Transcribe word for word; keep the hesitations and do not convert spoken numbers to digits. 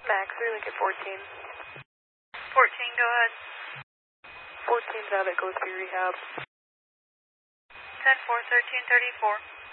Max, three Lincoln fourteen. fourteen, go ahead. fourteen's out at Go three Rehab. ten four, thirteen thirty-four.